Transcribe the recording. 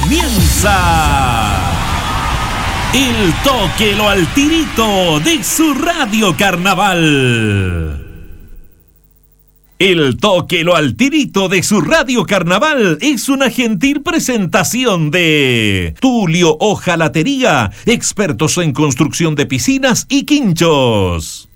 Comienza El Tóquelo al Tirito de su Radio Carnaval. El Tóquelo al Tirito de su Radio Carnaval es una gentil presentación de Tulio Hojalatería, expertos en construcción de piscinas y quinchos.